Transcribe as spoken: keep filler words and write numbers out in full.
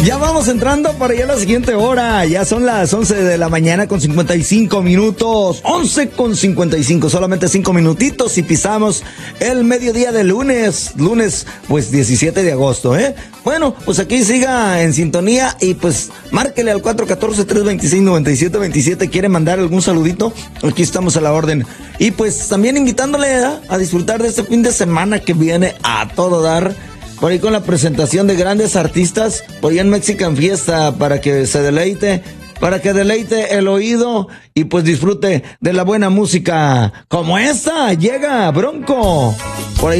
Ya vamos entrando para allá a la siguiente hora. Ya son las once de la mañana con cincuenta y cinco minutos. once con cincuenta y cinco. Solamente cinco minutitos y pisamos el mediodía de lunes. Lunes, pues diecisiete de agosto, ¿eh? Bueno, pues aquí siga en sintonía y pues márquele al cuatro uno cuatro, tres dos seis, nueve siete dos siete. ¿Quiere mandar algún saludito? Aquí estamos a la orden. Y pues también invitándole ¿eh? a disfrutar de este fin de semana que viene a todo dar. Por ahí con la presentación de grandes artistas, por ahí en Mexican Fiesta, para que se deleite, para que deleite el oído y pues disfrute de la buena música. Como esta, llega Bronco. Por ahí